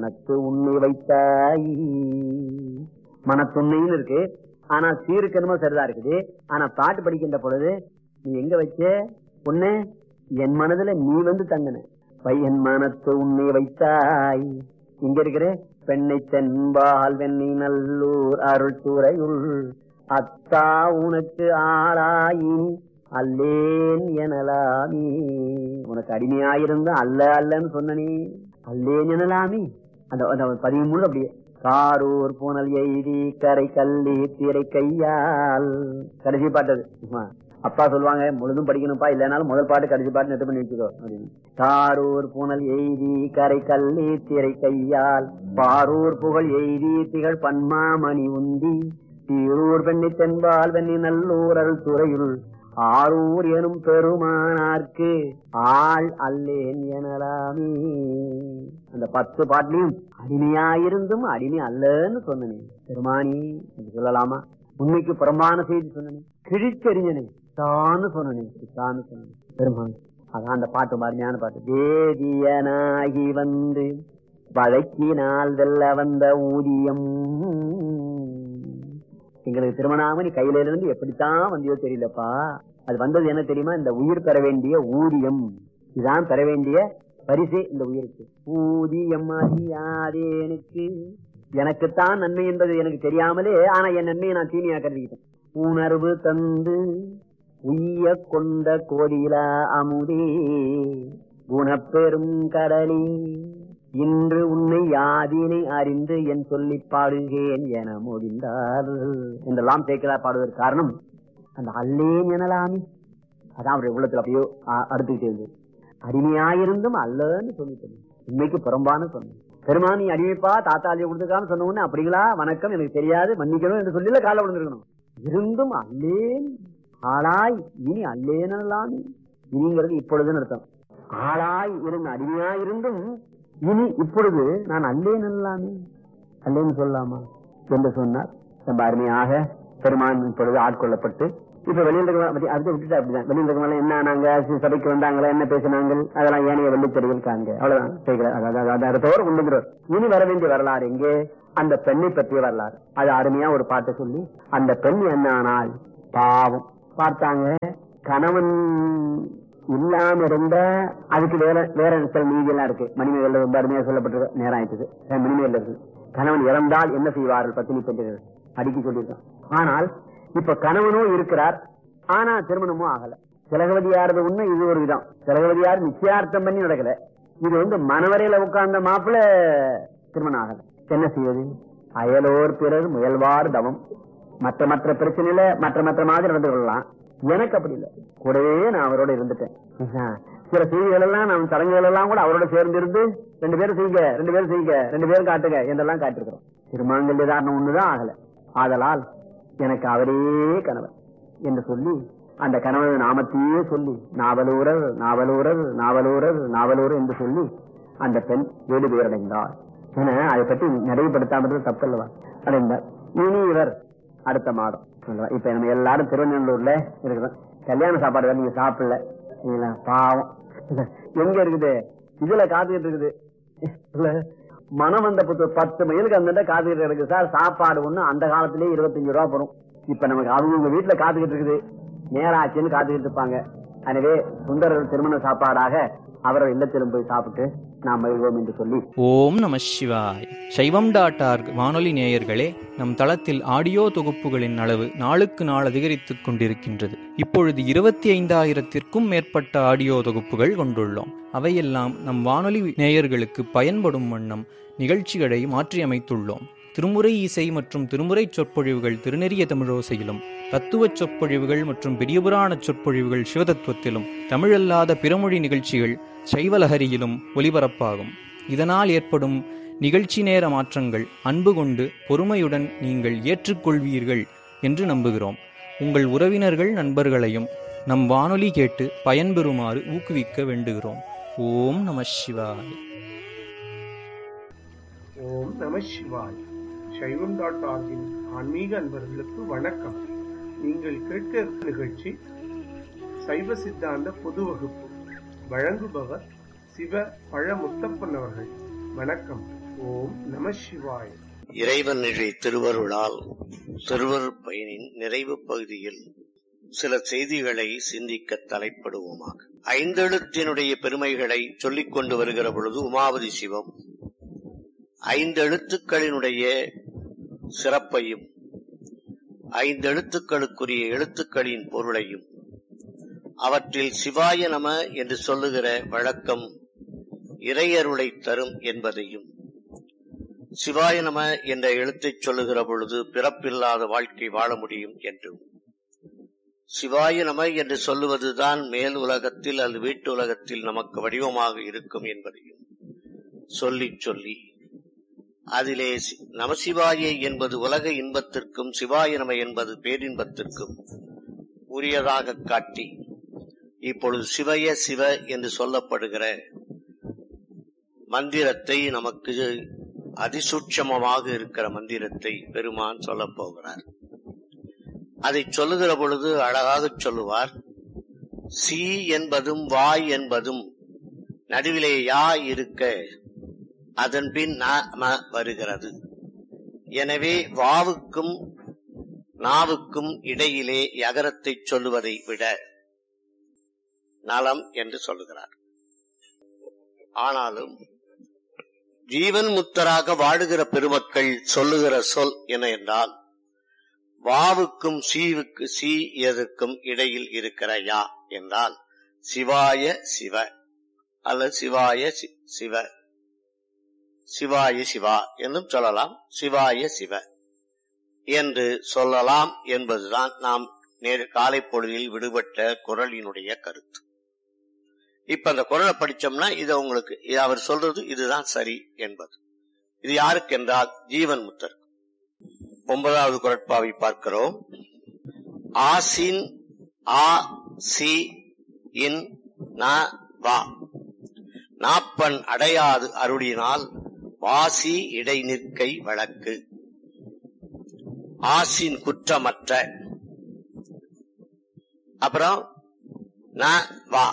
மனத்து உன்னை வைத்தாய். மனத்துண்ணைன்னு இருக்கு, ஆனா சீருக்கு சரிதா இருக்குது. ஆனா பாட்டு படிக்கின்ற பொழுது நீ எங்க வச்ச பொண்ணு, என் மனதுல நீ தங்கின. பையன் மனத்து உன்னை வைத்தாய். இங்க இருக்கிற பெண்ணை தென்பால் வெண்ணி நல்லூர் அருள் துறையுள் அத்தா உனக்கு ஆளாயினி அல்லேன் எனலாமி. உனக்கு அடிமையாயிருந்த அல்ல அல்லன்னு சொன்னனே, அல்லேன் எனலாமி. அந்த 13 அப்படியே காரூர் புனல் எய்தி கரை கல்லி திரை கையால். கடைசி பாட்டது அப்பா சொல்லுவாங்க, முழுதும் படிக்கணும்ப்பா, இல்லைனாலும் முதல் பாட்டு கடைசி பாட்டு நெட்டு பண்ணி வச்சுக்கோ அப்படின்னு. காரூர் புனல் எய்தி கரை கல்லி திரை கையால் பாரூர் புகழ் எய்தி திகழ் பன்மாமணி உந்தி தீரூர் பெண்ணி தென்பால் வெண்ணி நல்லூர் அருள் துறையுள் ஆரூர் எனும் பெருமானார்க்கு ஆள் அல்லேன் எனலாமே. அந்த 10 பாட்டிலையும் அடிமையாயிருந்தும் அடிமை அல்லன்னு சொன்னனே பெருமானி என்று சொல்லலாமா? உண்மைக்கு புறம்பான செய்தி சொன்னனே, கிழிச்செறிஞ்சனே தான்னு சொன்னனே, தான்னு சொன்னனே பெருமான். அதான் அந்த பாட்டு அருமையான பாட்டு. வேதியனாகி வந்து வழக்கினால் வெல்ல வந்த ஊதியம். எங்களுக்கு திருமணாமணி கையில இருந்து எப்படித்தான் வந்தியோ தெரியலப்பா. அது வந்தது என்ன தெரியுமா? இந்த உயிர் பெற வேண்டிய ஊதியம், இதான் பெற வேண்டிய பரிசு இந்த உயிருக்கு. ஊதியம் அறியாதேனுக்கு, எனக்குத்தான் நன்மை என்பது எனக்கு தெரியாமலே, ஆனா என் நன்மையை நான் தீமையா கருதிக்கிட்டேன். உணர்வு தந்து உய்ய கொண்ட கோடிலா அமுதே குணப்பெரும் கடலே இன்று உன்னை யாதினை அறிந்து என் சொல்லி பாடுகேன் என முடிந்தார் என்றெல்லாம் சேர்க்கிறார். பாடுவதற்கு காரணம் அந்த அல்லேன் எனலாமி. அதான் அவருடைய உள்ளத்துல அப்படியோ அடுத்துக்கிட்டே இருந்தது. அடிமையாயிருந்தும் அல்லன்னு சொல்லிட்டு உண்மைக்கு புறம்பான சொன்ன பெருமானி அடிமைப்பா தாத்தாலியை கொடுத்துக்கான்னு சொன்ன உடனே அப்படிங்களா வணக்கம் எனக்கு தெரியாது மன்னிக்கணும் என்று சொல்லல கால விழுந்திருக்கணும். இருந்தும் அல்லேன் ஆளாய் இனி அல்லேனலாமி. இனிங்கிறது இப்பொழுதுன்னு அர்த்தம். ஆளாய் இருந்த அடிமையாயிருந்தும் இனி இப்பொழுது நான் அல்லேன் எல்லாமே அல்லேன்னு சொல்லலாமா என்று சொன்னார். ரொம்ப அருமையாக பெருமான் இப்பொழுது ஆட்கொள்ளப்பட்டு இப்ப வெளியில் அடுத்து விட்டுட்டு அப்படிதான். வெளியில் இருக்கவங்க என்ன நாங்க சபைக்கு வந்தாங்களா, என்ன பேசினாங்க, அதெல்லாம் ஏனைய வெள்ளித்தறிகள் காண்க, அவ்வளவுதான். அடுத்தவரை கொண்டுங்கிறார். இனி வர வேண்டிய வரலாறு எங்கே? அந்த பெண்ணை பற்றிய வரலாறு. அது அருமையா ஒரு பாட்டை சொல்லி, அந்த பெண் என்ன ஆனால் பாவம் பார்த்தாங்க, கணவன் இல்லாம இருந்த அதுக்கு வேற சில நீதியெல்லாம் இருக்கு. மணிமேகல்ல ரொம்ப அருமையா சொல்லப்பட்டிருக்கு. நேரம் ஆயிடுச்சு. மணிமேகல்ல இருக்கு, கணவன் இறந்தால் என்ன செய்வார்கள் பத்தினி பெண்கள் அடிக்கி சொல்லியிருக்கான். ஆனால் இப்ப கணவனும் இருக்கிறார், ஆனா திருமணமும் ஆகல. திலகவதியாரது உண்மை இது ஒரு விதம். திலகவதியார் நிச்சயார்த்தம் பண்ணி நடக்கல. இது மணவரையில உட்கார்ந்த மாப்பிள்ள திருமணம் ஆகல. என்ன செய்வது? அயலோர் பிறர் முயல்வார் தவம். மற்ற பிரச்சனையில மற்ற மாதிரி நடந்து கொள்ளலாம். எனக்கு அப்படி இல்லை. கூடவே நான் அவரோட இருந்துட்டேன். சில செய்திகள் எல்லாம் நான் சடங்குகள் எல்லாம் கூட அவரோட சேர்ந்து இருந்து 2 பேரும் செய்யுங்க, 2 பேரும் செய்யுங்க, 2 பேரும் காட்டுங்க என்றெல்லாம் காட்டிருக்கிறோம். திருமாங்கல்ய தாரணம் ஒண்ணுதான் ஆகல. ஆதலால் எனக்கு அவரே கணவன் என்று சொல்லி அந்த கணவன் நாமத்தையே சொல்லி நாவலூரர் நாவலூரர் நாவலூரர் நாவலூரர் என்று சொல்லி அந்த பெண் 7 பேர் அடைந்தார். என அதை பற்றி நிறைவுபடுத்தாமல் தப்பல்லவா அடைந்தார். இனி இவர் அடுத்த மாதம் இப்ப நம்ம எல்லாரும் திருவண்ணூர்ல இருக்கிறோம். கல்யாண சாப்பாடு நீங்க சாப்பிடல, பாவம் எங்க இருக்குது? இதுல காத்துக்கிட்டு இருக்குது. மனம் வந்த 10 மைலுக்கு அந்த காத்துக்கிட்டு இருக்கு சார். சாப்பாடு ஒண்ணு அந்த காலத்திலேயே 25 ரூபா போடும். இப்ப நமக்கு அவங்க வீட்டுல காத்துக்கிட்டு இருக்குது, நேராச்சுன்னு காத்துக்கிட்டு இருப்பாங்க. எனவே சுந்தரர் திருமண சாப்பாடாக அவரது இல்லத்திலும் போய் சாப்பிட்டு நாம் மகிழ்வோம் என்று சொல்லி. ஓம் நம சிவாய். சைவம்.org வானொலி நேயர்களே, நம் தளத்தில் ஆடியோ தொகுப்புகளின் அளவு நாளுக்கு நாள் அதிகரித்துக் கொண்டிருக்கின்றது. இப்பொழுது 25,000த்திற்கும் மேற்பட்ட ஆடியோ தொகுப்புகள் கொண்டுள்ளோம். அவையெல்லாம் நம் வானொலி நேயர்களுக்கு பயன்படும் வண்ணம் நிகழ்ச்சிகளை மாற்றியமைத்துள்ளோம். திருமுறை இசை மற்றும் திருமுறை சொற்பொழிவுகள் திருநெறிய தமிழோசையிலும், தத்துவச் சொற்பொழிவுகள் மற்றும் பெரியபுராண சொற்பொழிவுகள் சிவதத்துவத்திலும், தமிழல்லாத பிறமொழி நிகழ்ச்சிகள் சைவலஹரியிலும் ஒலிபரப்பாகும். இதனால் ஏற்படும் நிகழ்ச்சி நேர மாற்றங்கள் அன்பு கொண்டு பொறுமையுடன் நீங்கள் ஏற்றுக்கொள்வீர்கள் என்று நம்புகிறோம். உங்கள் உறவினர்கள் நண்பர்களையும் நம் வானொலி கேட்டு பயன்பெறுமாறு ஊக்குவிக்க வேண்டுகிறோம். ஓம் நம சிவாய். ஓம் நம சிவாய். சைவம்.org ஆன்மீக அன்பர்களுக்கு வணக்கம். நீங்கள் கேட்க நிகழ்ச்சி சைவ சித்தாந்த பொது வகுப்பு. வழங்குபவர் சிவ பழமுத்தப்பன் அவர்கள். வணக்கம். ஓம் நம சிவாய. இறைவன் நிலை திருவருளால் திருவருட் பயனின் நிறைவு பகுதியில் சில செய்திகளை சிந்திக்க தலைப்படுவோமாக. ஐந்தெழுத்தினுடைய பெருமைகளை சொல்லிக் கொண்டு வருகிற பொழுது உமாவதி சிவம் ஐந்தெழுத்துக்களினுடைய சிறப்பையும் ஐந்தெழுத்துக்களுக்குரிய எழுத்துக்களின் பொருளையும் அவற்றில் சிவாய நம என்று சொல்லுகிற வழக்கம் இறையருளை தரும் என்பதையும், சிவாய நம என்ற எழுத்தை சொல்லுகிற பொழுது பிறப்பில்லாத வாழ்க்கை வாழ முடியும் என்றும், சிவாய நம என்று சொல்லுவதுதான் மேல் உலகத்தில் அல்லது வீட்டு உலகத்தில் நமக்கு வடிவமாக இருக்கும் என்பதையும் சொல்லி சொல்லி அதிலே நமசிவாய என்பது உலக இன்பத்திற்கும் சிவாய நம என்பது பேரின்பத்திற்கும் உரியதாக காட்டி, இப்பொழுது சிவய சிவ என்று சொல்லப்படுகிற மந்திரத்தை, நமக்கு அதிசூட்சமமாக இருக்கிற மந்திரத்தை பெருமான் சொல்லப் போகிறார். அதை சொல்லுகிற பொழுது அழகாக சொல்லுவார். சி என்பதும் வாய் என்பதும் நடுவிலே யா இருக்க அதன் பின் ந வருகிறது. எனவே வாவுக்கும் நாவுக்கும் இடையிலே யகரத்தை சொல்லுவதை விட நலம் என்று சொல்லுகிறார். ஆனாலும் ஜீவன் முத்தராக வாழுகிற பெருமக்கள் சொல்லுகிற சொல் என்ன என்றால், வாவுக்கும் சீவுக்கு சி எதற்கும் இடையில் இருக்கிற யா என்றால் சிவாய சிவ அல்லது சிவாய சிவ, சிவாய சிவா என்றும் சொல்லலாம், சிவாய சிவ என்று சொல்லலாம் என்பதுதான் நாம் காலை பொழுதில் விடுபட்ட குறளினுடைய கருத்து. இப்ப அந்த குறளை படிச்சோம்னா இதை உங்களுக்கு அவர் சொல்றது இதுதான் சரி என்பது. இது யாருக்கு என்றால் ஜீவன் முத்தர். 9வது குறட்பாவை பார்க்கிறோம். ஆசின் ஆ சி இன் ந வா நாப்பன் அடையாது அருளினால் வாசி இடை நிற்கை வழக்கு. ஆசின் குற்றமற்ற, அப்புறம் ந வா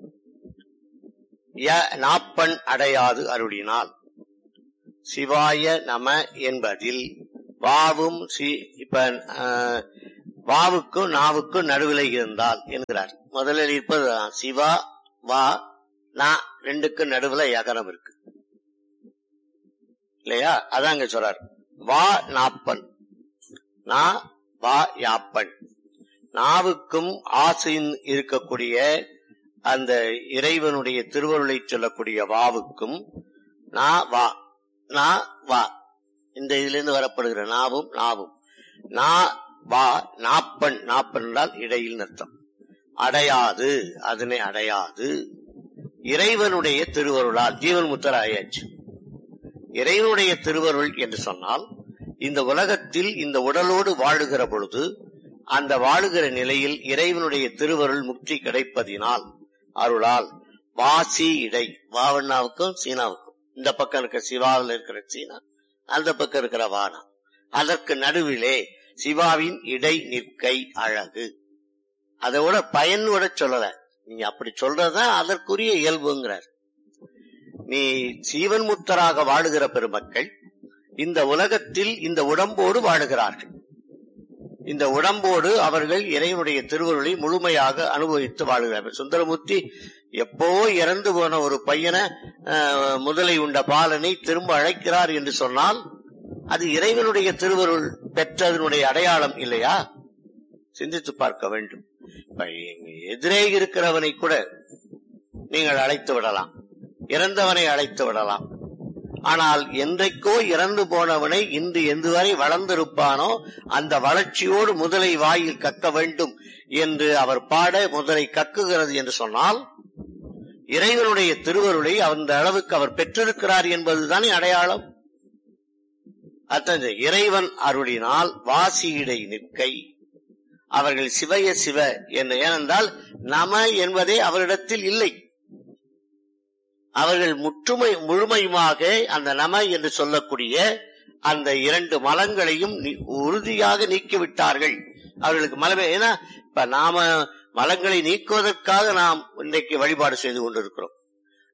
நாப்பன் அடையாது அருளினால். சிவாய நம என்பதில் வாவும் இப்ப வாவுக்கும் நாவுக்கும் நடுவில் இருந்தால் என்கிறார். முதலில் இருப்பது சிவா வா நா ரெண்டுக்கும் நடுவுல யகரம் இருக்கு இல்லையா? அதாங்க சொல்றார். வா நாப்பன், நா வா யாப்பன். நாவுக்கும் ஆசையின் இருக்கக்கூடிய அந்த இறைவனுடைய திருவருளை சொல்லக்கூடிய வாவுக்கும் நா வா இந்த இதிலிருந்து வரப்படுகிற நாவும் நா வா நாப்பன், நாப்பன் என்றால் இடையில் அர்த்தம். அடையாது, அதனை அடையாது இறைவனுடைய திருவருளால். ஜீவன் முத்தர் ஆயாச்சு. இறைவனுடைய திருவருள் என்று சொன்னால் இந்த உலகத்தில் இந்த உடலோடு வாழுகிற பொழுது அந்த வாழுகிற நிலையில் இறைவனுடைய திருவருள் முக்தி கிடைப்பதினால் அருளால் வாசி இடை, வாவண்ணாவுக்கும் சீனாவுக்கும், இந்த பக்கம் இருக்கிற சிவாவில் இருக்கிற சீனா, அந்த பக்கம் இருக்கிற வானா, அதற்கு நடுவிலே சிவாவின் இடை நிற்கை அழகு. அதோட பயனோட சொல்லல, நீங்க அப்படி சொல்றதுதான் அதற்குரிய இயல்புங்கிறார். நீ சீவன் முத்தராக வாழுகிற பெருமக்கள் இந்த உலகத்தில் இந்த உடம்போடு வாழுகிறார்கள். இந்த உடம்போடு அவர்கள் இறைவனுடைய திருவருளை முழுமையாக அனுபவித்து வாழுகிறார்கள். சுந்தரமூர்த்தி எப்போ இறந்து போன ஒரு பையனை, முதலை உண்ட பாலனை திரும்ப அழைக்கிறார் என்று சொன்னால் அது இறைவனுடைய திருவருள் பெற்றதனுடைய அடையாளம் இல்லையா? சிந்தித்து பார்க்க வேண்டும். எதிரே இருக்கிறவனை கூட நீங்கள் அழைத்து விடலாம், இறந்தவனை அழைத்து விடலாம். ஆனால் என்றைக்கோ இறந்து போனவனை இன்று எந்து வரை வளர்ந்திருப்பானோ அந்த வளர்ச்சியோடு முதலை வாயில் கக்க வேண்டும் என்று அவர் பாட முதலை கக்குகிறது என்று சொன்னால் இறைவனுடைய திருவருளை அந்த அளவுக்கு அவர் பெற்றிருக்கிறார் என்பதுதானே அடையாளம். அத்தகைய இறைவன் அருளினால் வாசியிடை நிற்கை அவர்கள் சிவய சிவ என்று. ஏனென்றால் நம என்பதே அவரிடத்தில் இல்லை. அவர்கள் முழுமையுமாக அந்த நம என்று சொல்லக்கூடிய அந்த 2 மலங்களையும் உறுதியாக நீக்கிவிட்டார்கள். அவர்களுக்கு மலமே, ஏன்னா இப்ப நாம மலங்களை நீக்குவதற்காக நாம் இன்றைக்கு வழிபாடு செய்து கொண்டிருக்கிறோம்.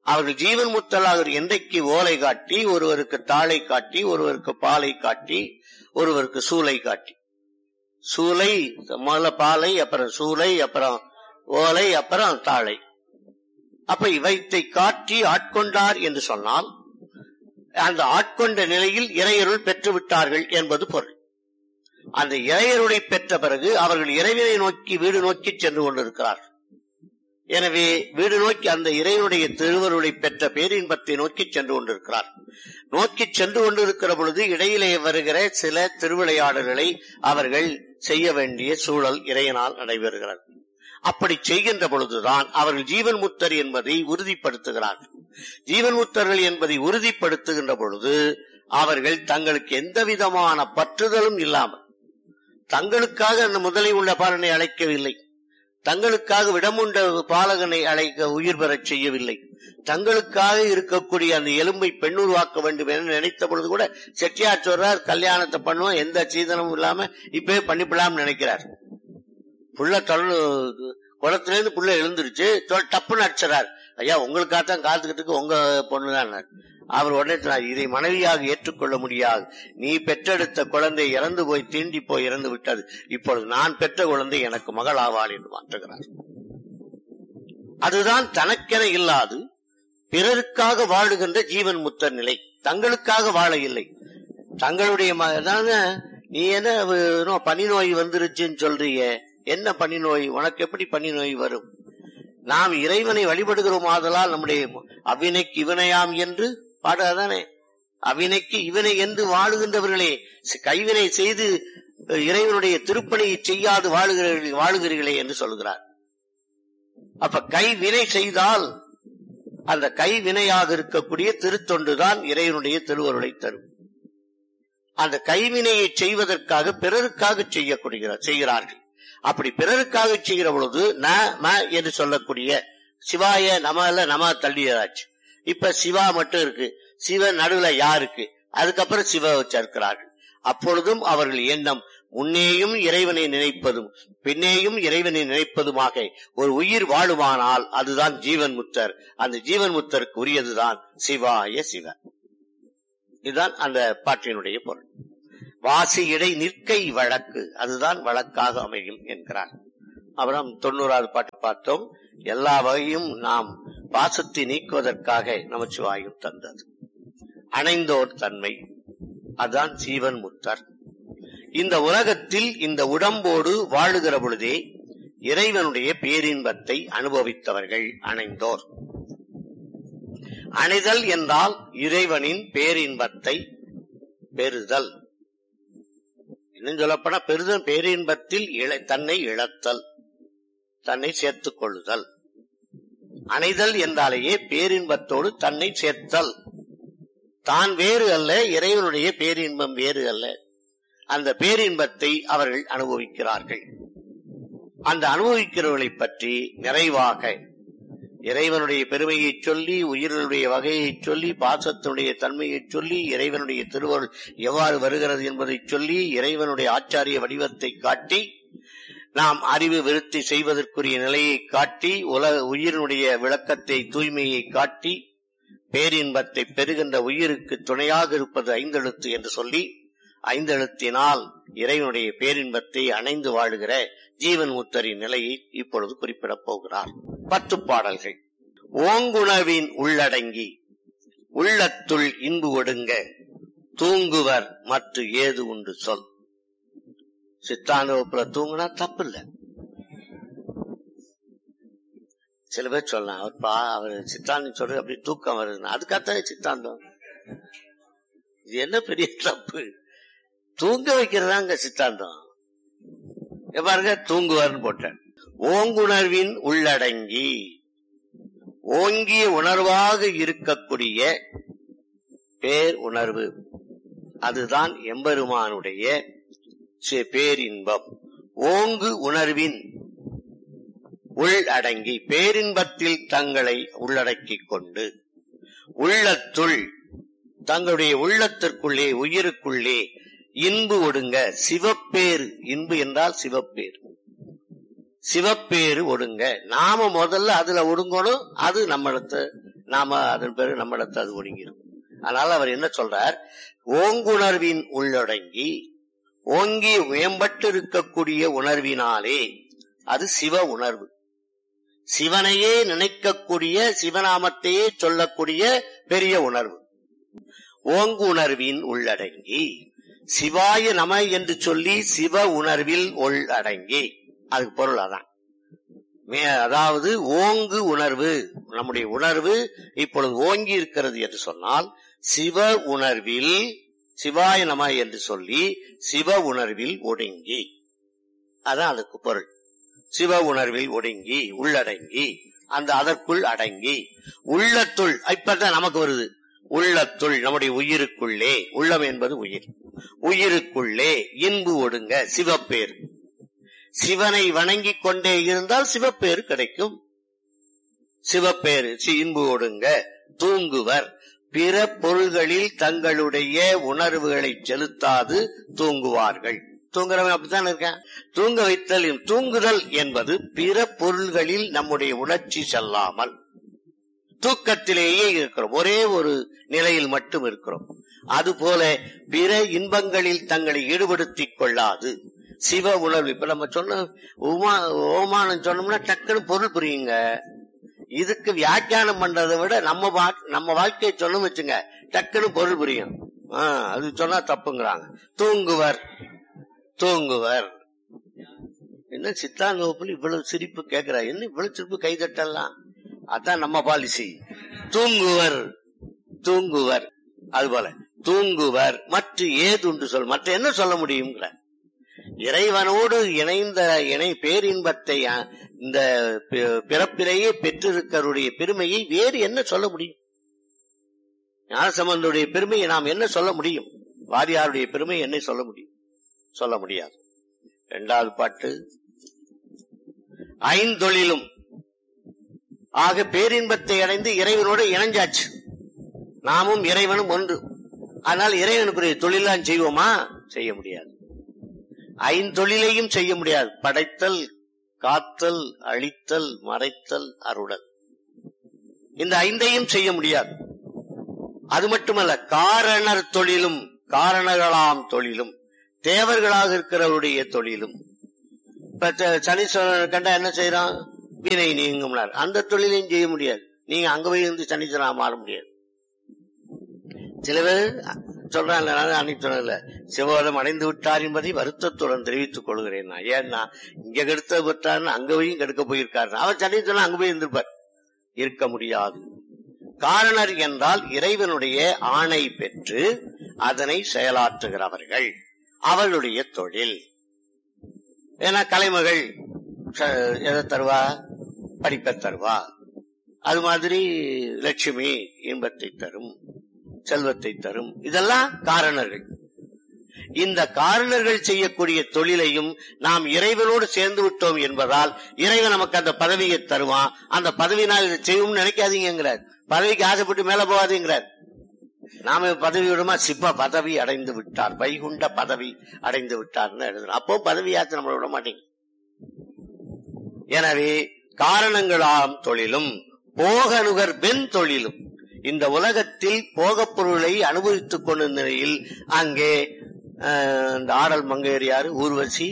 அவர்கள் ஜீவன் முத்தலாக என்றைக்கு ஓலை காட்டி, ஒருவருக்கு தாளை காட்டி, ஒருவருக்கு பாலை காட்டி, ஒருவருக்கு சூளை காட்டி, சூளை முதல்ல பாலை, அப்புறம் சூளை, அப்புறம் ஓலை, அப்புறம் தாளை. அப்ப இவற்றை காட்டி ஆட்கொண்டார் என்று சொன்னால் அந்த ஆட்கொண்ட நிலையில் இறையருள் பெற்று விட்டார்கள் என்பது பொருள். அந்த இறையருளை பெற்ற பிறகு அவர்கள் இறைவனை நோக்கி வீடு நோக்கி சென்று கொண்டிருக்கிறார்கள். எனவே வீடு நோக்கி அந்த இறைவனுடைய திருவருளை பெற்ற பேரின்பத்தை நோக்கி சென்று கொண்டிருக்கிறார். நோக்கி சென்று கொண்டிருக்கிற பொழுது இடையிலே வருகிற சில திருவிளையாடல்களை அவர்கள் செய்ய வேண்டிய சூழல் இறையனால் நடைபெறுகிறது. அப்படி செய்கின்ற பொழுதுதான் அவர்கள் ஜீவன் முத்தர் என்பதை உறுதிப்படுத்துகிறார்கள். ஜீவன் முத்தர்கள் என்பதை உறுதிப்படுத்துகின்ற பொழுது அவர்கள் தங்களுக்கு எந்த விதமான பற்றுதலும் இல்லாமல், தங்களுக்காக அந்த முதலை உள்ள பாலனை அழைக்கவில்லை, தங்களுக்காக விடமுண்ட பாலகனை அழைக்க உயிர் பெறச் செய்யவில்லை, தங்களுக்காக இருக்கக்கூடிய அந்த எலும்பை பெண்ணுருவாக்க வேண்டும் என நினைத்த பொழுது கூட செட்டியார் சொல்றார், கல்யாணத்தை பண்ணுவோம், எந்த சீதனமும் இல்லாம இப்பவே பண்ணிப்படலாம் நினைக்கிறார். புள்ள குளத்திலிருந்து புள்ள எழுந்துருச்சு, டப்புன்னு அடிச்சார். ஐயா உங்களுக்காகத்தான் காத்துக்கிட்டு உங்க பொண்ணுதான். அவர் உடனே சொன்னார், இதை மனைவியாக ஏற்றுக்கொள்ள முடியாது, நீ பெற்றெடுத்த குழந்தை இறந்து போய் தீண்டி போய் இறந்து விட்டது, இப்பொழுது நான் பெற்ற குழந்தை எனக்கு மகள் ஆவாள் என்று மாற்றுகிறார். அதுதான் தனக்கென இல்லாது பிறருக்காக வாழுகின்ற ஜீவன் முத்தர் நிலை. தங்களுக்காக வாழ இல்லை. தங்களுடைய நீ என்ன பனி நோய் வந்துருச்சுன்னு சொல்றீங்க, என்ன பனி நோய், உனக்கு எப்படி பனி நோய் வரும்? நாம் இறைவனை வழிபடுகிறோம், ஆதலால் நம்முடைய அவ்வினைக்கு இவனையாம் என்று பாடாதானே. அவ்வினைக்கு இவனை என்று வாழுகின்றவர்களே, கைவினை செய்து இறைவனுடைய திருப்பணியை செய்யாது வாழுகிறீர்களே என்று சொல்கிறார். அப்ப கைவினை செய்தால் அந்த கைவினையாக இருக்கக்கூடிய திருத்தொண்டுதான் இறைவனுடைய திருவருளை தரும். அந்த கைவினையை செய்வதற்காக பிறருக்காக செய்கிறார்கள். அப்படி பிறருக்காக செய்கிற பொழுது ந என்று சொல்லக்கூடிய சிவாய நம தள்ளியதாச்சு. இப்ப சிவா மட்டும் இருக்கு, சிவ நடுவுல யாருக்கு, அதுக்கப்புறம் சிவ சேர்க்கிறார்கள். அப்பொழுதும் அவர்கள் எண்ணம் முன்னேயும் இறைவனை நினைப்பதும் பின்னேயும் இறைவனை நினைப்பதுமாக ஒரு உயிர் வாழுமானால் அதுதான் ஜீவன் முத்தர். அந்த ஜீவன் முத்தருக்கு உரியதுதான் சிவாய சிவ. இதுதான் அந்த பாட்டினுடைய பொருள். வாசி இடை நிற்கை வழக்கு, அதுதான் வழக்காக அமையும் என்கிறார். அப்புறம் 90வது பாட்டு பார்த்தோம். எல்லா வகையும் நாம் பாசத்தை நீக்குவதற்காக நமச்சிவாயும் தந்தது. அணைந்தோர் தன்மை, அதுதான் ஜீவன் முத்தர். இந்த உலகத்தில் இந்த உடம்போடு வாழுகிற பொழுதே இறைவனுடைய பேரின்பத்தை அனுபவித்தவர்கள் அணைந்தோர். அணைதல் என்றால் இறைவனின் பேரின்பத்தை பெறுதல். இன்னும் சொல்லப்பட பெறுதல் பேரின்பத்தில் தன்னை இழத்தல், தன்னை சேர்த்துக் கொள்ளுதல். அணைதல் என்றாலேயே பேரின்பத்தோடு தன்னை சேர்த்தல். தான் வேறு அல்ல, இறைவனுடைய பேரின்பம் வேறு அல்ல. அந்த பேரின்பத்தை அவர்கள் அனுபவிக்கிறார்கள். அந்த அனுபவிக்கிறவர்களை பற்றி நிறைவாக இறைவனுடைய பெருமையை சொல்லி, உயிர்களுடைய வகையை சொல்லி, பாசத்தினுடைய தன்மையை சொல்லி, இறைவனுடைய திருவருள் எவ்வாறு வருகிறது என்பதை சொல்லி, இறைவனுடைய ஆச்சாரிய வடிவத்தை காட்டி, நாம் அறிவு விருத்தி செய்வதற்குரிய நிலையை காட்டி, உயிரினுடைய விளக்கத்தை தூய்மையை காட்டி, பேரின்பத்தை பெறுகின்ற உயிருக்கு துணையாக இருப்பது ஐந்தெழுத்து என்று சொல்லி, ஐந்தெழுத்தினால் இறைவனுடைய பேரின்பத்தை அணைந்து வாழுகிற ஜீவன் முத்தரின் நிலையை இப்பொழுது குறிப்பிடப் போகிறார். 10 பாடல்கள். ஓங்குணவின் உள்ளடங்கி உள்ளத்துள் இன்பு ஒடுங்க தூங்குவர் மற்ற ஏது உண்டு சொல். சித்தாந்த வகுப்புல தூங்குனா தப்பு இல்ல. சில பேர் சொல்லலாம், அவர் சித்தாந்தம் சொல்றது அப்படி தூக்கம் வருதுன்னா அதுக்காகத்தான் சித்தாந்தம். இது என்ன பெரிய தப்பு? தூங்க வைக்கிறதாங்க சித்தாந்தம். பாருங்க, தூங்குவார்னு போட்டேன். ஓங்குணர்வின் உள்ளடங்கி, ஓங்கிய உணர்வாக இருக்கக்கூடிய பேர் உணர்வு, அதுதான் எம்பெருமானுடைய பேரின்பம். ஓங்கு உணர்வின் உள்ளடங்கி, பேரின்பத்தில் தங்களை உள்ளடக்கிக் கொண்டு, உள்ளத்துள் தங்களுடைய உள்ளத்திற்குள்ளே உயிருக்குள்ளே இன்பு ஒடுங்க சிவப்பேறு. இன்பு என்றால் சிவப்பேறு. சிவப்பேறு ஒடுங்க, நாம முதல்ல அதுல ஒடுங்கணும். அது நம்மிடத்தை நாம அதன் பிறகு நம்மிடத்து அது ஒடுங்கிடும். அதனால அவர் என்ன சொல்றார், ஓங்குணர்வின் உள்ளடங்கி ஓங்கி மேம்பட்டு இருக்கக்கூடிய உணர்வினாலே, அது சிவ உணர்வு, சிவனையே நினைக்கக்கூடிய சிவநாமத்தையே சொல்லக்கூடிய பெரிய உணர்வு. ஓங்கு உணர்வின் உள்ளடங்கி சிவாய நம என்று சொல்லி சிவ உணர்வில் உள்ளடங்கி, அதுக்கு பொருள் அதான். அதாவது ஓங்கு உணர்வு, நம்முடைய உணர்வு இப்பொழுது ஓங்கி இருக்கிறது என்று சொன்னால் சிவ உணர்வில் சிவாய நம என்று சொல்லி சிவ உணர்வில் ஒடுங்கி, அதான் அதுக்கு பொருள். சிவ உணர்வில் ஒடுங்கி உள்ளடங்கி, அந்த அதற்குள் அடங்கி, உள்ளத்துள் இப்பதான் நமக்கு வருது, உள்ளத்துள் நம்முடைய உயிருக்குள்ளே, உள்ளம் என்பது உயிர், உயிருக்குள்ளே இன்பு ஒடுங்க சிவப்பேர். சிவனை வணங்கிக் கொண்டே இருந்தால் சிவப்பேறு கிடைக்கும். சிவப்பேறு இன்பு ஒடுங்க தூங்குவர், பிற பொருள்களில் தங்களுடைய உணர்வுகளை செலுத்தாது தூங்குவார்கள். தூங்குறவன் அப்படித்தான் இருக்கான். தூங்க வைத்தல், தூங்குதல் என்பது பிற பொருள்களில் நம்முடைய உணர்ச்சி செல்லாமல் தூக்கத்திலேயே இருக்கிறோம், ஒரே ஒரு நிலையில் மட்டும் இருக்கிறோம். அதுபோல பிற இன்பங்களில் தங்களை ஈடுபடுத்திக் கொள்ளாது சிவ உணர்வு. இப்ப நம்ம சொன்ன ஓமானம் சொன்னோம்னா டக்குன்னு பொருள் புரியுங்க. இதுக்கு வியாக்கியானம் பண்றதை விட நம்ம வாழ்க்கையை சொன்ன வச்சுங்க டக்குன்னு பொருள் புரியும். அது சொன்னா தப்புங்கிறாங்க. தூங்குவர், தூங்குவர். என்ன சித்தாந்த வகுப்புல இவ்வளவு சிரிப்பு கேட்கிறா, என்ன இவ்வளவு சிரிப்பு கைதட்டலாம்? அதான் நம்ம பாலிசி. தூங்குவர், தூங்குவர். அதுபோல தூங்குவர் மற்ற ஏதுண்டு சொல், மற்ற என்ன சொல்ல முடியுங்கிற இறைவனோடு இணைந்த பேரின்பத்தை இந்த பிறப்பிலேயே பெற்றிருக்கருடைய பெருமையை வேறு என்ன சொல்ல முடியும்? ஞானசம்பந்தருடைய பெருமையை நாம் என்ன சொல்ல முடியும்? வாரியாருடைய பெருமை என்ன சொல்ல முடியும்? சொல்ல முடியாது. இரண்டாவது பாட்டு, ஐந்தொழிலும் ஆக பேரின்பத்தை அடைந்து இறைவனோடு இணைஞ்சாச்சு. நாமும் இறைவனும் ஒன்று. ஆனால் இறைவனுக்குரிய தொழிலாம் செய்வோமா? செய்ய முடியாது. ஐந்தொழிலையும் செய்ய முடியாது. படைத்தல், காத்தல், அழித்தல், மறைத்தல், அருளல், இந்த ஐந்தையும் செய்ய முடியாது. அது மட்டுமல்ல, காரணர் தொழிலும், காரணர்களாம் தொழிலும், தேவர்களாக இருக்கிறவருடைய தொழிலும். இப்ப சனீஸ்வரன் கண்டா என்ன செய்யறான்? வினை நீங்கும்னார். அந்த தொழிலையும் செய்ய முடியாது. நீங்க அங்க போய் இருந்து சனீஸ்வரனா மாற முடியாது. சில பேர் சொல்றாங்க, அன்னைக்கு சொன்ன சிவபதம் அடைந்து விட்டார் என்பதை வருத்தத்துடன் தெரிவித்துக் கொள்கிறேன். ஏன்னா இங்க கெடுத்த பெற்றாருன்னு அங்க போய் கெடுக்க போயிருக்காரு. அவர் சனீஸ்வரன் அங்க போய் இருந்திருப்பார். இருக்க முடியாது. காரணர் என்றால் இறைவனுடைய ஆணை பெற்று அதனை செயலாற்றுகிறவர்கள், அவர்களுடைய தொழில். ஏன்னா கலைமகள் எதை தருவா? படிப்பை தருவா. அது மாதிரி லட்சுமி இன்பத்தை தரும், செல்வத்தை தரும். இதெல்லாம் காரணர்கள். இந்த காரணர்கள் செய்யக்கூடிய தொழிலையும் நாம் இறைவனோடு சேர்ந்து விட்டோம் என்பதால் இறைவன் நமக்கு அந்த பதவியை தருவான். அந்த பதவியினால் இதை செய்வோம்னு நினைக்காதீங்கிறார். பதவிக்கு ஆசைப்பட்டு மேல போகாதீங்கிறார். நாம பதவி விடுமா? சிப்ப பதவி அடைந்து விட்டார், வைகுண்ட பதவி அடைந்து விட்டார்னு எழுதுறோம். அப்போ பதவியாச்சு நம்மளை விட மாட்டேங்க. எனவே காரணங்களாம் தொழிலும் போகனுகர் பெண் தொழிலும், இந்த உலகத்தில் போகப் பொருளை அனுபவித்துக் கொண்ட நிலையில் அங்கே இந்த ஆடல் மங்கையர் ஊர்வசி,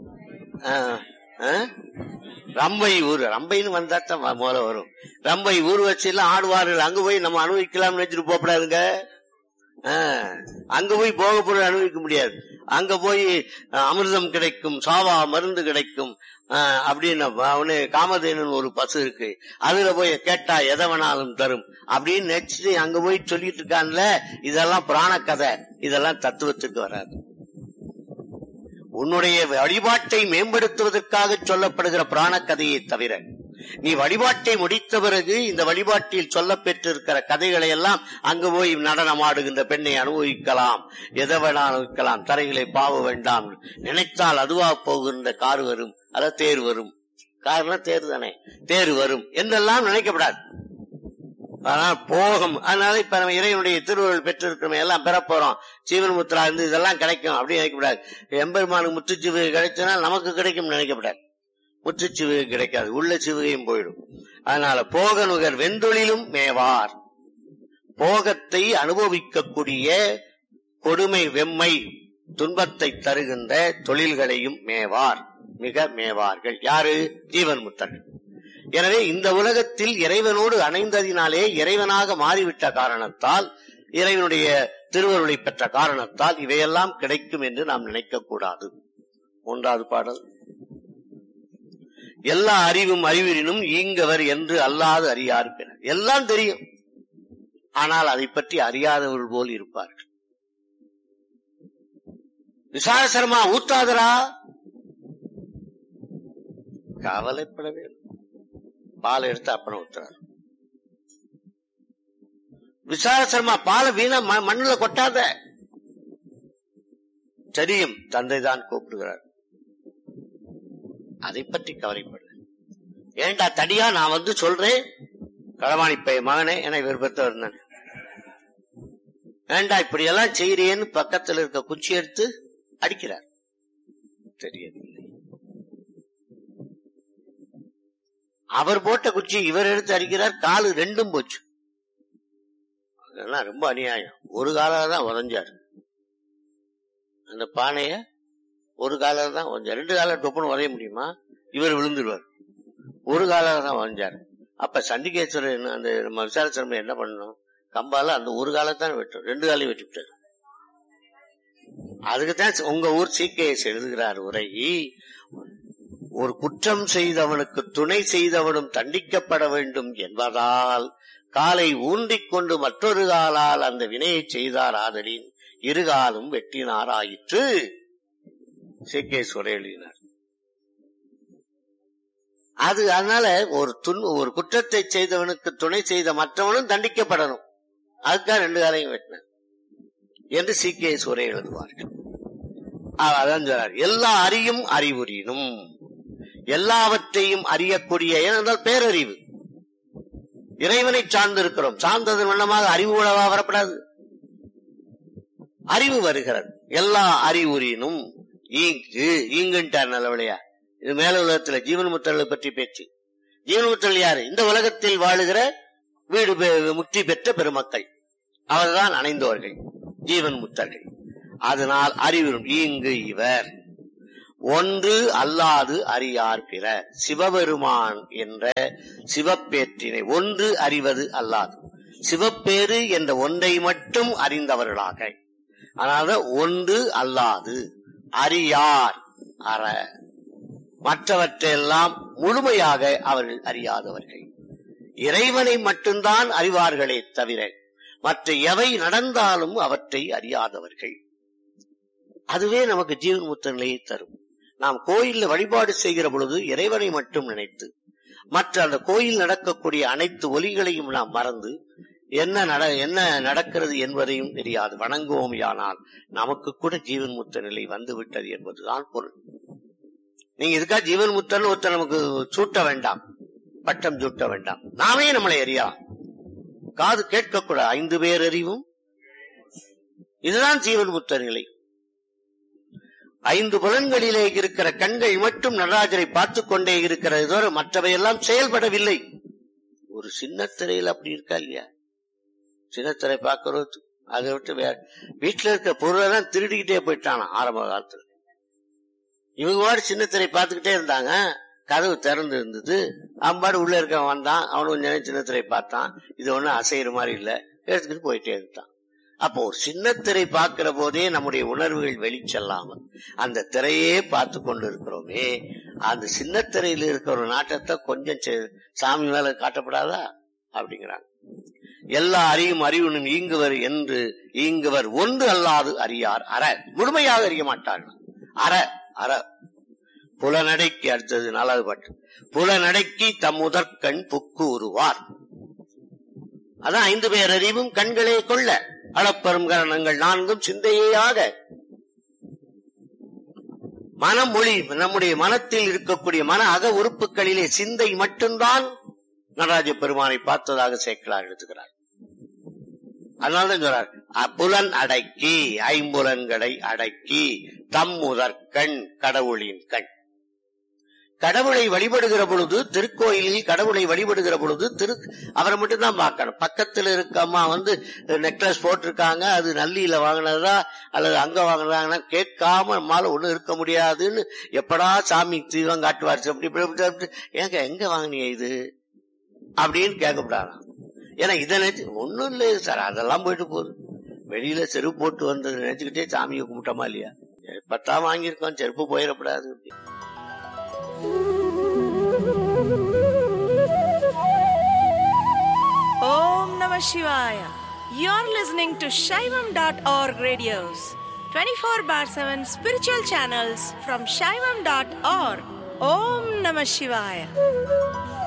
ரம்பை ரம்பைன்னு வந்தாத்தான் முதல்ல வரும். ரம்பை ஊர்வசி எல்லாம் ஆடுவார்கள். அங்க போய் நம்ம அனுபவிக்கலாம்னு வச்சுட்டு போகப்படாதுங்க. அங்க போய் போக பொருள் அனுபவிக்க முடியாது. அங்க போய் அமிர்தம் கிடைக்கும், சாவா மருந்து கிடைக்கும் அப்படின்னு அவனு காமதேனு ஒரு பசு இருக்கு, அதுல போய் கேட்டா எதை வேணாலும் தரும் அப்படின்னு நினைச்சு அங்க போய் சொல்லிட்டு இருக்கான்ல. இதெல்லாம் புராண கதை, இதெல்லாம் தத்துவத்துக்கு வராது. உன்னுடைய வழிபாட்டை மேம்படுத்துவதற்காக சொல்லப்படுகிற புராண கதையை தவிர நீ வழிபாட்டை முடித்த பிறகு இந்த வழிபாட்டில் சொல்ல பெற்றிருக்கிற கதைகளை எல்லாம் அங்கு போய் நடனம் ஆடுகின்ற பெண்ணை அனுபவிக்கலாம், எதை வேணாலும் அனுபவிக்கலாம், தரைகளை பாவ வேண்டாம், நினைத்தால் அதுவா போகின்ற கார் வரும், அத தேர் வரும், காரணம் தேர் தானே, தேர் வரும் என்றெல்லாம் நினைக்கப்படாது. ஆனால் போகும். அதனால இப்ப நம்ம இறைவனுடைய திருவருள் பெற்றிருக்கிறோம், எல்லாம் பெற போறோம், ஜீவன் முத்ரா இருந்து இதெல்லாம் கிடைக்கும் அப்படின்னு நினைக்கப்படாது. எம்பெருமானுக்கு முத்துச்சீவு கிடைச்சனால் நமக்கு கிடைக்கும் நினைக்கப்படாது. முற்று சிவகை கிடைக்காது, உள்ள சிவகையும் போயிடும். அதனால போக நுகர் வெந்தொழிலும் மேவார், போகத்தை அனுபவிக்கக்கூடிய கொடுமை வெம்மை துன்பத்தை தருகின்ற தொழில்களையும் மேவார், மிக மேவார்கள். யாரு? ஜீவன் முத்தர்கள். எனவே இந்த உலகத்தில் இறைவனோடு அணைந்ததினாலே, இறைவனாக மாறிவிட்ட காரணத்தால், இறைவனுடைய திருவருளை பெற்ற காரணத்தால் இவையெல்லாம் கிடைக்கும் என்று நாம் நினைக்க கூடாது. 1வது பாடல். எல்லா அறிவும் அறிவினும் ஈங்கவர் என்று அல்லாது அறியார் பிற. எல்லாம் தெரியும், ஆனால் அதை பற்றி அறியாதவர்கள் போல் இருப்பார்கள். விசாரசர்மா ஊத்தாதரா, கவலைப்படவே பால் எடுத்து அப்பனை ஊத்துறார். விசாரசர்மா பாலை வீணா மண்ணுல கொட்டாத, தெரியும் தந்தை தான் கூப்பிடுகிறார், அதை பற்றி கவலைப்பட. ஏண்டா தடியா, நான் வந்து சொல்றேன் களவாணிப்பைய மகனே என விருப்பத்தவர் இருந்தான். ஏண்டா இப்படி எல்லாம் செய்யறேன்னு பக்கத்தில் இருக்க குச்சி எடுத்து அடிக்கிறார். தெரியவில்லை, அவர் போட்ட குச்சி இவர் எடுத்து அடிக்கிறார், காலு ரெண்டும் போச்சு. அதெல்லாம் ரொம்ப அநியாயம். ஒரு காலால தான் உதஞ்சாரு அந்த பானைய, ஒரு காலால தான் உதஞ்சாரு. 2 கால டொப்புன்னு உதைய முடியுமா? இவர் விழுந்துருவார். ஒரு காலால தான் உதஞ்சாரு. அப்ப சண்டிகேஸ்வரர் அந்த நம்ம விசாரசர்மா என்ன பண்ணணும்? கம்பால அந்த ஒரு காலத்தான் வெட்டும், 2 காலையும் வெட்டிவிட்டார். அதுக்குதான் உங்க ஊர் சீக்கியஸ் எழுதுகிறார் உரை, ஒரு குற்றம் செய்தவனுக்கு துணை செய்தவனும் தண்டிக்கப்பட வேண்டும் என்பதால் காலை ஊன்றிக் கொண்டு மற்றொரு காலால் அந்த வினையை செய்தார் ஆதலின் இருகாலும் வெட்டினார் ஆயிற்று. சீக்கியஸ் உரை எழுதினார். அது அதனால ஒரு குற்றத்தை செய்தவனுக்கு துணை செய்த மற்றவனும் தண்டிக்கப்படணும், அதுக்காக 2 காலையும் வெட்டினார் என்று சீக்கியஸ் உரை எழுதுவார்கள். அதான் சொல்றார், எல்லா அறியும் அறிவுறினும், எல்லாவற்றையும் அறியக்கூடிய, ஏனென்றால் பேரறிவு, இறைவனை சார்ந்திருக்கிறோம். சார்ந்ததன் வண்ணமாக அறிவு உணவா வரப்படாது, அறிவு வருகிறது. எல்லா அறிவுறினும் ஈங்குன்ட்டார் நல்லவளையா. இது மேல உலகத்துல ஜீவன் முத்தர்களை பற்றி பேச்சு. ஜீவன் முத்தர்கள் யாரு? இந்த உலகத்தில் வாழுகிற வீடு முக்தி பெற்ற பெருமக்கள், அவர்தான் அணைந்தோர்கள் ஜீவன் முத்தர்கள். அதனால் அறிவுறும் ஈங்கு இவர் ஒன்று அல்லாது அறியார் பிற. சிவபெருமான் என்ற சிவப்பேற்றினை ஒன்று அறிவது அல்லாது, சிவப்பேறு என்ற ஒன்றை மட்டும் அறிந்தவர்களாக, அதாவது ஒன்று அல்லாது அறியார் அற, மற்றவற்றையெல்லாம் முழுமையாக அவர்கள் அறியாதவர்கள். இறைவனை மட்டும்தான் அறிவார்களே தவிர மற்ற எவை நடந்தாலும் அவற்றை அறியாதவர்கள். அதுவே நமக்கு ஜீவன் முத்த நிலையை தரும். நாம் கோயில்ல வழிபாடு செய்கிற பொழுது இறைவனை மட்டும் நினைத்து, மற்ற அந்த கோயில் நடக்கக்கூடிய அனைத்து ஒலிகளையும் நாம் மறந்து, என்ன நடக்கிறது என்பதையும் தெரியாது வணங்குவோம். ஆனால் நமக்கு கூட ஜீவன் முத்த நிலை வந்து விட்டது என்பதுதான் பொருள். நீங்க இதுக்காக ஜீவன் முத்தன் ஒருத்தர் நமக்கு சூட்ட வேண்டாம், பட்டம் சூட்ட வேண்டாம். நாமே நம்மளை அறியலாம். காது கேட்கக்கூடாது, 5 பேர் அறிவும், இதுதான் ஜீவன் முத்த நிலை. 5 புலன்களிலே இருக்கிற கண்கள் மட்டும் நடராஜரை பார்த்துக் கொண்டே இருக்கிறது தவிர மற்றவையெல்லாம் செயல்படவில்லை. ஒரு சின்ன திரையில் அப்படி இருக்கா இல்லையா? சின்னத்திரை பார்க்கறது, அதை விட்டு வேற வீட்டுல இருக்க பொருளெல்லாம் திருடிக்கிட்டே போயிட்டானா ஆரம்ப காலத்துல. இவங்க பாடு சின்னத்திரை பார்த்துக்கிட்டே இருந்தாங்க, கதவு திறந்து இருந்தது, அவன்பாடு உள்ள இருக்க வந்தான், அவனு கொஞ்சம் சின்னத்திரை பார்த்தான், இது ஒண்ணும் அசைகிற மாதிரி இல்ல, எடுத்துக்கிட்டு போயிட்டே இருந்தான். அப்போ ஒரு சின்ன திரை பார்க்கிற போதே நம்முடைய உணர்வுகள் வெளிச்செல்லாமல் அந்த திரையே பார்த்து கொண்டு இருக்கிறோமே, அந்த சின்ன திரையில இருக்கிற ஒரு நாட்டத்தை கொஞ்சம் சாமி மேல காட்டப்படாதா அப்படிங்கிறாங்க. எல்லா அறியும் அறிவுனும் ஈங்குவர் என்று ஈங்குவர் ஒன்று அல்லாது அறியார் அற, முழுமையாக அறிய மாட்டார்கள். அற அற புலநடைக்கு அடுத்தது 4வது பாட்டு. புலநடைக்கு தம்முதற்கண் புக்கு உருவார். அதான் 5 பேர் அறிவும் கண்களே கொள்ள அளப்பெரும் கரணங்கள் 4ம் சிந்தையாக. மனம் மொழி, நம்முடைய மனத்தில் இருக்கக்கூடிய மன அக உறுப்புகளிலே சிந்தை மட்டும்தான் நடராஜ பெருமானை பார்த்ததாக சேக்கிழார் எழுதுகிறார். அதனால்தான் சொல்றார், புலன் அடக்கி 5 அடக்கி தம் முதற்கண் கடவுளின் கண். கடவுளை வழிபடுகிற பொழுது, திருக்கோயிலில் கடவுளை வழிபடுகிற பொழுது அவரை மட்டும் தான் பார்க்கணும். பக்கத்துல இருக்க அம்மா நெக்லஸ் போட்டிருக்காங்க, அது நல்லியில வாங்கினதா அல்லது அங்க வாங்கினதாங்கன்னா கேட்காம நம்மால ஒண்ணும் இருக்க முடியாதுன்னு எப்படா சாமி தீவம் காட்டுவாரு. அப்படி ஏங்க எங்க வாங்கினீங்க இது அப்படின்னு கேட்கப்படாது. ஏன்னா இதை நினைச்சு ஒண்ணும் இல்லை சார், அதெல்லாம் போயிட்டு போகுது. வெளியில செருப்பு போட்டு வந்தது நினைச்சுக்கிட்டே சாமியை கும்பிட்டோமா இல்லையா? செருப்பத்தான் வாங்கியிருக்கோம், செருப்பு போயிடப்படாது. Om Namah Shivaya. You're listening to Shaivam.org radios, 24/7 spiritual channels from Shaivam.org. Om Namah Shivaya.